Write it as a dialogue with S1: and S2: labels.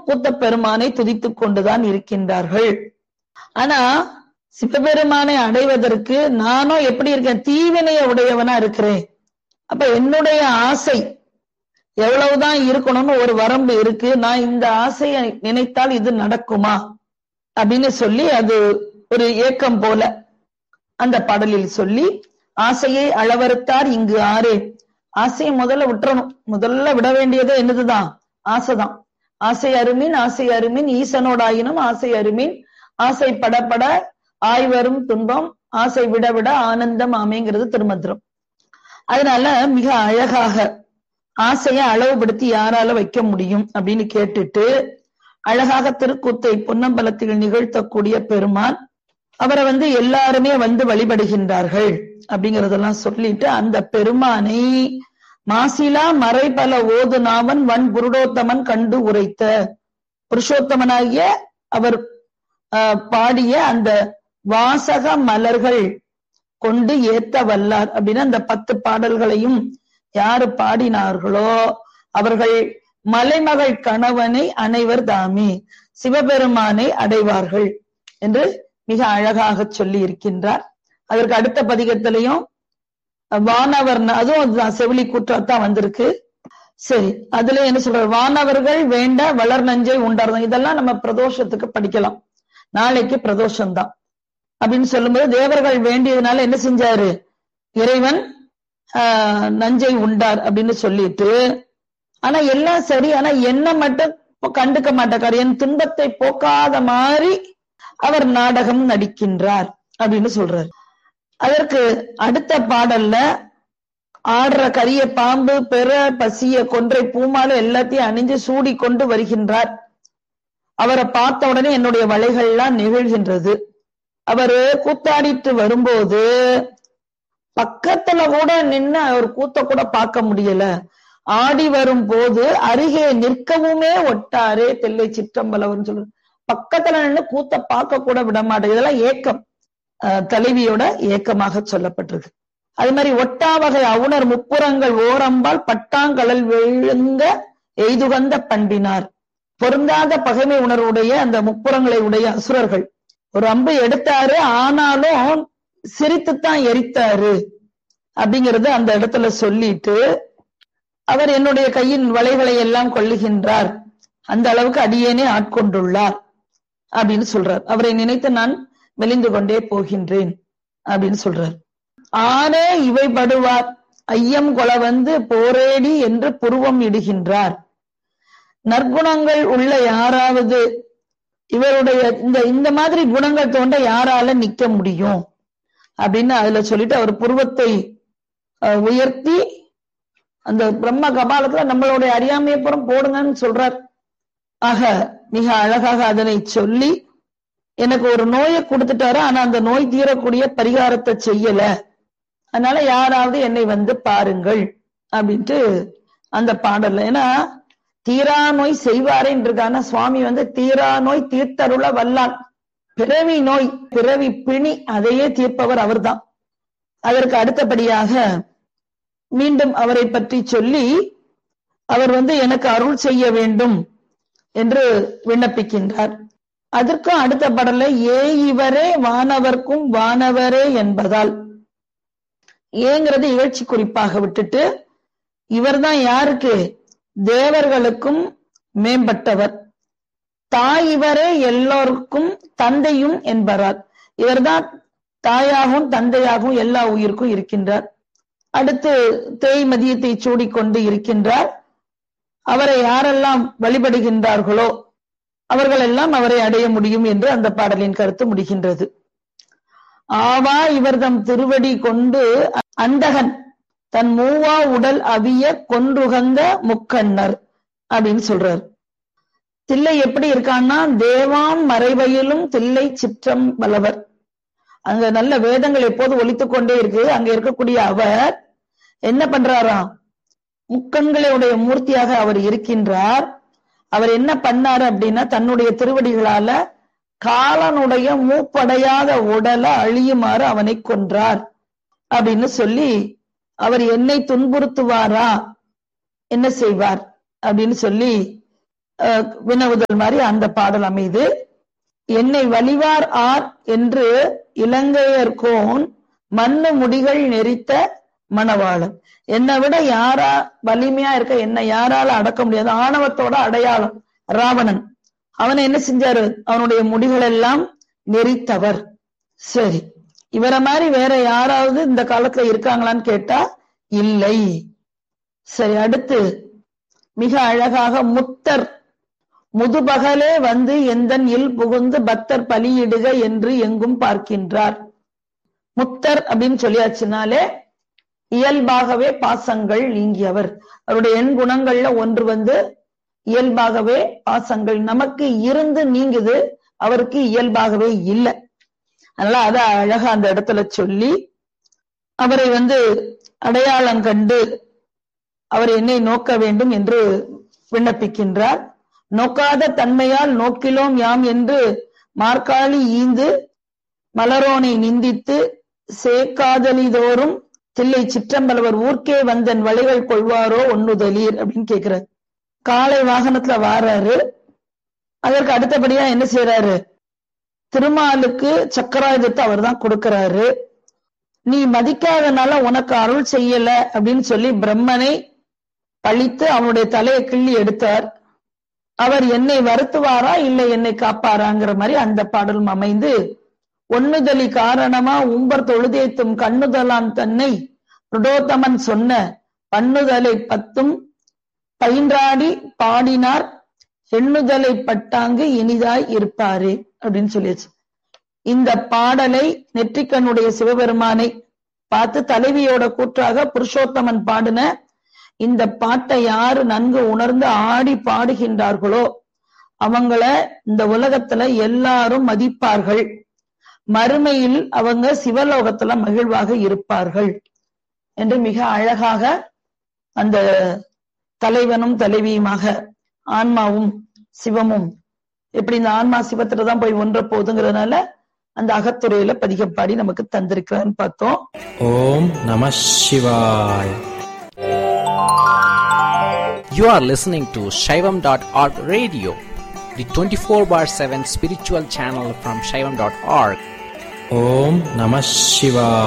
S1: கூத்த பெருமானை துதித்துக் கொண்டுதான் இருக்கின்றார்கள். ஆனா சிவபெருமானை அடைவதற்கு நானும் எப்படி இருக்கேன், தீவினைய உடையவனா இருக்கிறேன். அப்ப என்னுடைய ஆசை எவ்வளவுதான் இருக்கணும்னு ஒரு வரம்பு இருக்கு. நான் இந்த ஆசையை நினைத்தால் இது நடக்குமா அப்படின்னு சொல்லி அது ஒரு ஏக்கம் போல அந்த பாடலில் சொல்லி, ஆசையை அளவறுத்தார் இங்கு ஆரே. ஆசையை முதல்ல விட்டுறணும். முதல்ல விட வேண்டியது என்னதுதான்? ஆசைதான். ஆசை அருமின் ஆசை அருமின் ஈசனோடாயினும் ஆசை அருமின் ஆசை படப்பட ஆய்வரும் துன்பம் ஆசை விட விட ஆனந்தம் ஆமைங்கிறது திருமந்திரம். அதனால மிக அழகாக ஆசையை அளவுபடுத்தி யாரால வைக்க முடியும் அப்படின்னு கேட்டுட்டு அழகாக திருக்கூத்தை பொன்னம்பலத்தில் நிகழ்த்தக்கூடிய பெருமான் அவரை எல்லாருமே வழிபடுகின்றார்கள் அப்படிங்கறதெல்லாம் சொல்லிட்டு அந்த பெருமானை மாசிலா மறைபல ஓது நாவன் வன் புருடோத்தமன் கண்டு உரைத்த புருஷோத்தமனாகிய அவர் பாடிய அந்த வாசக மலர்கள் கொண்டு ஏத்த வல்லார் அப்படின்னு அந்த 10 பாடல்களையும் யாரு பாடினார்களோ அவர்கள் மலைமகள் கணவனை அனைவர் தாமே சிவபெருமானை அடைவார்கள் என்று மிக அழகாக சொல்லி இருக்கின்றார். அதற்கு அடுத்த பதிகத்திலையும் வானவர், அதுவும் செவிலி கூற்றத்தான் வந்திருக்கு. சரி, அதுல என்ன சொல்றாரு? வானவர்கள் வேண்ட வளர் நஞ்சை உண்டார்தான். இதெல்லாம் நம்ம பிரதோஷத்துக்கு படிக்கலாம். நாளைக்கு பிரதோஷம்தான் அப்படின்னு சொல்லும்போது தேவர்கள் வேண்டியதுனால என்ன செஞ்சாரு? இறைவன் நஞ்சை உண்டார் அப்படின்னு சொல்லிட்டு, ஆனா எல்லாம் சரி, ஆனா என்ன மட்டும் கண்டுக்க மாட்டார். என் துன்பத்தை போக்காத மாதிரி அவர் நாடகம் நடிக்கின்றார் அப்படின்னு சொல்றாரு. அதற்கு அடுத்த பாடல்ல ஆடுற கரிய பாம்பு பெற பசிய கொன்றை பூமாலை எல்லாத்தையும் அணிஞ்சு சூடி கொண்டு வருகின்றார். அவரை பார்த்த உடனே என்னுடைய வளைகள்லாம் நிகழ்கின்றது. அவரு கூத்தாடிட்டு வரும்போது பக்கத்துல கூட நின்னு அவர் கூத்த கூட பார்க்க முடியல. ஆடி வரும் போது அருகே நிற்கவுமே ஒட்டாரே தெல்லை சிற்றம்பலவர்னு சொல்ற, பக்கத்துல நின்று கூத்த பார்க்க கூட விட மாட்டேன். இதெல்லாம் ஏக்கம், தலைவியோட ஏக்கமாக சொல்லப்பட்டிருக்கு. அது மாதிரி ஒட்டாவகை அவுணர் முப்புறங்கள் ஓரம்பால் பட்டாங்கடல் விழுங்க எய்துகந்த பண்பினார். பொருந்தாத பகைமை உணர்வுடைய அந்த முப்புறங்களை உடைய அசுரர்கள் ஒரு அம்பு எடுத்தாரு, ஆனாலும் சிரித்துத்தான் எரித்தாரு அப்படிங்கறது அந்த இடத்துல சொல்லிட்டு, அவர் என்னுடைய கையின் வளைகளை எல்லாம் கொள்ளுகின்றார், அந்த அளவுக்கு அடியேனே ஆட்கொண்டுள்ளார் அப்படின்னு சொல்றார். அவரை நினைத்து நான் மெலிந்து கொண்டே போகின்றேன் அப்படின்னு சொல்றார். ஆனே இவை படுவார் ஐயம் கொல போரேடி என்று புருவம் இடுகின்றார். நற்குணங்கள் உள்ள யாராவது இவருடைய இந்த மாதிரி குணங்கள் தோண்ட யாரால நிக்க முடியும் அப்படின்னு அதுல சொல்லிட்டு அவர் புருவத்தை உயர்த்தி அந்த பிரம்ம கபாலத்துல நம்மளுடைய அறியாமையை புறம் போடுங்கன்னு சொல்றார். ஆக மிக அழகாக அதனை சொல்லி, எனக்கு ஒரு நோயை கொடுத்துட்டாரு, ஆனா அந்த நோய் தீரக்கூடிய பரிகாரத்தை செய்யல, அதனால யாராவது என்னை பாருங்கள் அப்படின்ட்டு அந்த பாடல்ல. ஏன்னா தீரா நோய் செய்வாரேன் இருக்கான சுவாமி தீரா நோய் தீர்த்தருள வல்லான். பிறவி நோய், பிறவி பிணி, அதையே தீர்ப்பவர் அவர்தான். அதற்கு அடுத்தபடியாக மீண்டும் அவரை பற்றி சொல்லி அவர் எனக்கு அருள் செய்ய வேண்டும் என்று விண்ணப்பிக்கின்றார். அதற்கும் அடுத்த பாடல்ல ஏ இவரே வானவர்க்கும் வானவரே என்பதால், ஏங்கிறது இகழ்ச்சி குறிப்பாக விட்டுட்டு இவர்தான் யாருக்கு? தேவர்களுக்கும் மேம்பட்டவர். தாய் இவரே எல்லோருக்கும் தந்தையும் என்பார். இவர்தான் தாயாகவும் தந்தையாகவும் எல்லா உயிருக்கும் இருக்கின்றார். அடுத்து தேய் மதியத்தை சூடிக்கொண்டு இருக்கின்றார். அவரை யாரெல்லாம் வழிபடுகின்றார்களோ அவர்கள் எல்லாம் அவரை அடைய முடியும் என்று அந்த பாடலின் கருத்து முடிகின்றது. ஆவா இவர்தம் திருவடி கொண்டு அந்தகன் தன் மூவா உடல் அவிய கொன்றுகந்த முக்கண்ணர் அப்படின்னு சொல்றார். தில்லை எப்படி இருக்கான்னா, தேவாம் மறைவையிலும் தில்லை சிற்றம் வல்லவர். அங்க நல்ல வேதங்கள் எப்போது ஒலித்துக் கொண்டே இருக்கு. அங்க இருக்கக்கூடிய அவர் என்ன பண்றாராம்? முக்கண்களுடைய மூர்த்தியாக அவர் இருக்கின்றார். அவர் என்ன பண்ணாரு அப்படின்னா, தன்னுடைய திருவடிகளால காலனுடைய மூப்படையாத உடலை அழியுமாறு அவனை கொன்றார் அப்படின்னு சொல்லி, அவர் என்னை துன்புறுத்துவாரா என்ன செய்வார் அப்படின்னு சொல்லி வினவுதல் மாதிரி அந்த பாடல் அமைது. என்னை வலிவார் ஆர் என்று இலங்கையர்கோன் மண்ணு முடிகள் நெறித்த மணவாளன். என்னை விட யாரா வலிமையா இருக்க, என்னை யாரால அடக்க முடியாது. ஆணவத்தோட அடையாளம் ராவணன். அவனை என்ன செஞ்சாரு? அவனுடைய முடிகள் எல்லாம் நெறித்தவர். சரி, இவரை மாதிரி வேற யாராவது இந்த காலத்துல இருக்காங்களான்னு கேட்டா இல்லை. சரி, அடுத்து மிக அழகாக முத்தர் முதுபகலே வந்து எந்தன் இல் புகுந்து பக்தர் பலியிடுக என்று எங்கும் பார்க்கின்றார். முத்தர் அப்படின்னு சொல்லியாச்சுனாலே இயல்பாகவே பாசங்கள் நீங்கியவர். அவருடைய எண் குணங்கள்ல ஒன்று வந்து இயல்பாகவே பாசங்கள் நமக்கு இருந்து நீங்குது, அவருக்கு இயல்பாகவே இல்லை. அதனால அத அழகா அந்த இடத்துல சொல்லி அவரை வந்து அடையாளம் கண்டு அவர் என்னை நோக்க வேண்டும் என்று விண்ணப்பிக்கின்றார். நோக்காத தன்மையால் நோக்கிலோம் யாம் என்று மார்காழி ஈந்து மலரோனை நிந்தித்து சேக்காதலிதோறும் தில்லை சிற்றம்பலவர் ஊர்க்கே வந்தன் வழிகள் கொள்வாரோ ஒன்னுதலீர் அப்படின்னு கேட்கிறார். காலை வாகனத்துல வாராரு. அதற்கு அடுத்தபடியா என்ன செய்யறாரு? திருமாலுக்கு சக்கராயுதத்தை அவர் தான் கொடுக்கிறாரு. நீ மதிக்காதனால உனக்கு அருள் செய்யல அப்படின்னு சொல்லி பிரம்மனை பழித்து அவனுடைய தலையை கிள்ளி எடுத்தார். அவர் என்னை வருத்துவாரா இல்லை என்னை காப்பாராங்கிற மாதிரி அந்த பாடலும் அமைந்து, ஒன்னுதலி காரணமா உம்பர் தொழுதேத்தும் கண்ணுதலான் தன்னை புருடோத்தமன் சொன்ன பண்ணுதலை பத்தும் பயின்றாடி பாடினார் எண்ணுதலை பட்டாங்கு இனிதாய் இருப்பாரே அப்படின்னு சொல்லியாச்சு. இந்த பாடலை நெற்றிக்கண்ணுடைய சிவபெருமானை பார்த்து தலைவியோட கூற்றாக புருஷோத்தமன் பாடின இந்த பாட்டை யாரு நன்கு உணர்ந்து ஆடி பாடுகின்றார்களோ அவங்கள இந்த உலகத்துல எல்லாரும் மதிப்பார்கள், மறுமையில் அவங்க சிவலோகத்துல மகிழ்வாக இருப்பார்கள் என்று மிக அழகாக அந்த தலைவனும் தலைவியுமாக ஆன்மாவும் சிவமும் எப்படி இந்த ஆன்மா சிவத்துலதான் போய் ஒன்ற போதுங்கிறதுனால அந்த அகத்துறையில பதிகப்பாடி நமக்கு தந்திருக்கிறான்னு பார்த்தோம்.
S2: ஓம் நம சிவாய். You are listening to Shaivam.org radio, the 24/7 spiritual channel from Shaivam.org. Om Namah Shivaya.